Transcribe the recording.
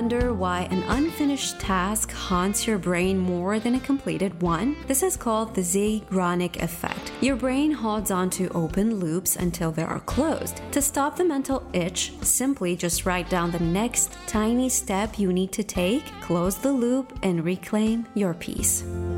wonder why an unfinished task haunts your brain more than a completed one? This is called the Zeigarnik effect. Your brain holds on to open loops until they are closed. To stop the mental itch, simply just write down the next tiny step you need to take, close the loop, and reclaim your peace.